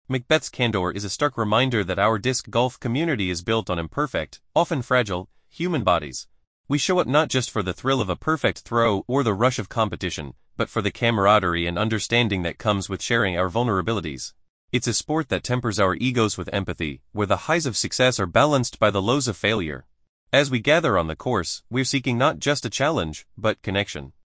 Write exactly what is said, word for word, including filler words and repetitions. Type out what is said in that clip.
Macbeth's candor is a stark reminder that our disc golf community is built on imperfect, often fragile, human bodies. We show up not just for the thrill of a perfect throw or the rush of competition, but for the camaraderie and understanding that comes with sharing our vulnerabilities. It's a sport that tempers our egos with empathy, where the highs of success are balanced by the lows of failure. As we gather on the course, we're seeking not just a challenge, but connection.